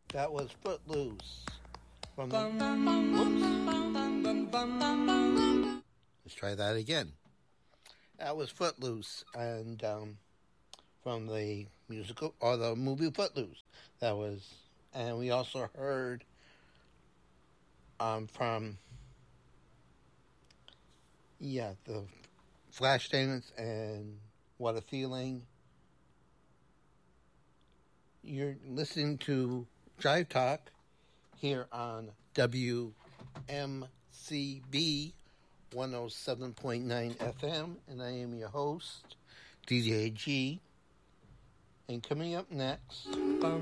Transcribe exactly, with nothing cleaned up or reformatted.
That was Footloose from the. Whoops. Let's try that again. That was Footloose, and um, from the musical or the movie Footloose. That was, and we also heard um, from yeah the Flashdance and What a Feeling. You're listening to Drive Talk here on W M C B one oh seven point nine F M, and I am your host, D J G. And coming up next,